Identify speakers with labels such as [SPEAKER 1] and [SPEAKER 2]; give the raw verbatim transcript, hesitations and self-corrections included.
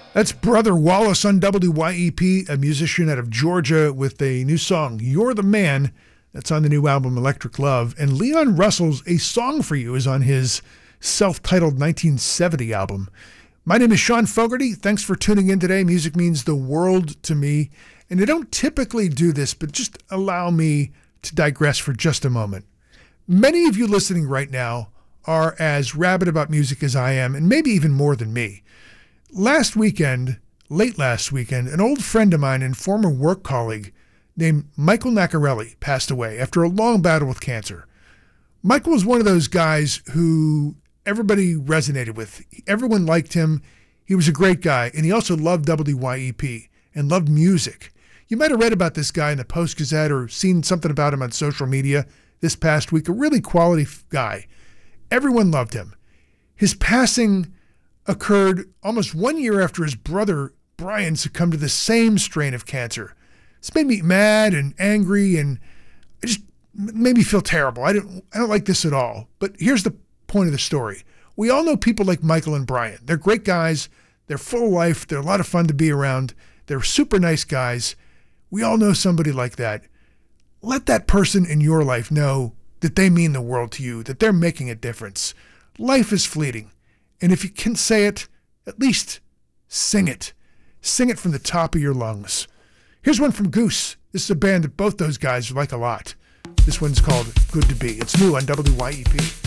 [SPEAKER 1] That's Brother Wallace on W Y E P, a musician out of Georgia with a new song, You're the Man. That's on the new album, Electric Love. And Leon Russell's A Song for You is on his self-titled nineteen seventy album. My name is Sean Fogarty. Thanks for tuning in today. Music means the world to me. And I don't typically do this, but just allow me to digress for just a moment. Many of you listening right now are as rabid about music as I am, and maybe even more than me. Last weekend, late last weekend, an old friend of mine and former work colleague named Michael Nacarelli passed away after a long battle with cancer. Michael was one of those guys who everybody resonated with. Everyone liked him. He was a great guy, and he also loved W Y E P and loved music. You might have read about this guy in the Post-Gazette or seen something about him on social media this past week. A really quality guy. Everyone loved him. His passing occurred almost one year after his brother, Brian, succumbed to the same strain of cancer. This made me mad and angry, and it just made me feel terrible. I don't, I don't like this at all. But here's the point of the story. We all know people like Michael and Brian. They're great guys. They're full of life. They're a lot of fun to be around. They're super nice guys. We all know somebody like that. Let that person in your life know that they mean the world to you, that they're making a difference. Life is fleeting. And if you can say it, at least sing it. Sing it from the top of your lungs. Here's one from Goose. This is a band that both those guys like a lot. This one's called Good to Be. It's new on W Y E P.